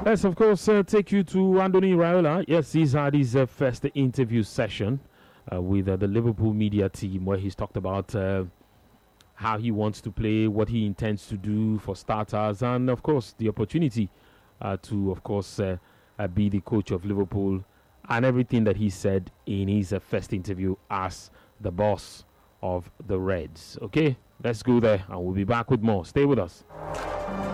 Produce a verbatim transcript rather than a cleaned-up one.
Let's, of course, uh, take you to Anthony Raiola. Yes, he's had his uh, first interview session uh, with uh, the Liverpool media team, where he's talked about uh, how he wants to play, what he intends to do for starters, and, of course, the opportunity uh, to, of course, uh, uh, be the coach of Liverpool, and everything that he said in his uh, first interview as the boss of the Reds. Okay, let's go there, and we'll be back with more. Stay with us.